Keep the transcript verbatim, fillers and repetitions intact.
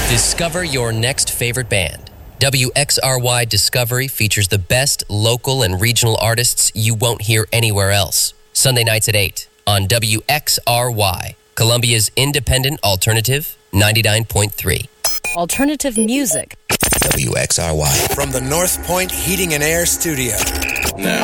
Discover your next favorite band. W X R Y Discovery features the best local and regional artists you won't hear anywhere else. Sunday nights at eight on W X R Y, Columbia's independent alternative, ninety-nine point three. Alternative music. W X R Y. From the North Point Heating and Air Studio. Now,